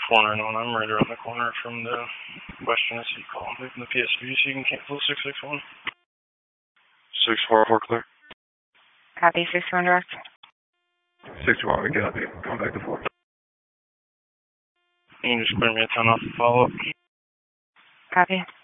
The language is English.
491, I'm right around the corner from the West Genesee call. I'm leaving the PSV so you can cancel 661. 644 clear. Copy, 61 direct. 61, we got it. Come back to 4. You can just clear me a ton off the follow-up. Copy.